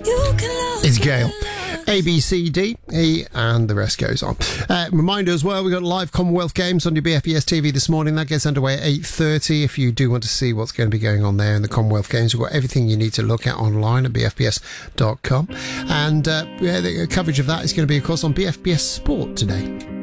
It's Gail. A, B, C, D, E, and the rest goes on. Reminder as well, we've got live Commonwealth Games on your BFBS TV this morning. That gets underway at 8:30. If you do want to see what's going to be going on there in the Commonwealth Games, we've got everything you need to look at online at bfbs.com. And the coverage of that is going to be, of course, on BFBS Sport today.